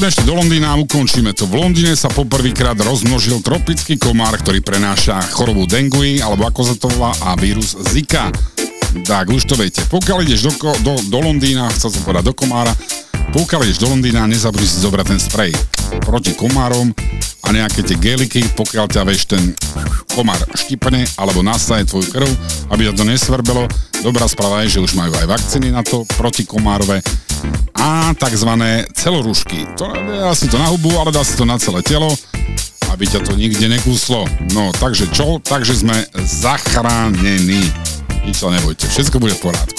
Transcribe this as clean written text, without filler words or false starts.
sme ešte do Londýna a ukončíme to. V Londýne sa poprvýkrát rozmnožil tropický komár, ktorý prenáša chorobu dengue, alebo ako sa to volá, a vírus Zika. Tak, už to viete. Pokiaľ ideš do Londýna, chcel som povedať do komára, pokiaľ ideš do Londýna, nezabudni si zobrať ten sprej proti komárom a nejaké tie geliky, pokiaľ ťa vieš ten komár štipne alebo nasaje tvoju krv, aby ťa to nesvrbelo. Dobrá správa je, že už majú aj vakcíny na to protikomárové a takzvané celorušky. To dá si to na hubu, ale dá si to na celé telo, aby ťa to nikde nekúslo. No, takže čo? Takže sme zachránení. Nič sa nebojte, všetko bude v porádku.